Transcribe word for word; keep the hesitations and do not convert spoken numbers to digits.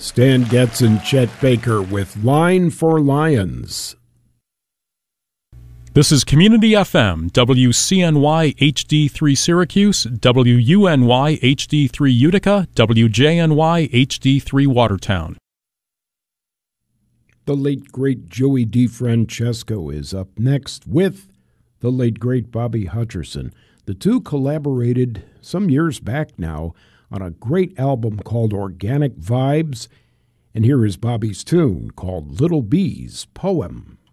Stan Getz and Chet Baker with Line for Lions. This is Community F M, W C N Y H D three Syracuse, W U N Y H D three Utica, W J N Y H D three Watertown. The late, great Joey DeFrancesco is up next with the late, great Bobby Hutcherson. The two collaborated some years back now on a great album called Organic Vibes, and here is Bobby's tune called Little Bee's Poem.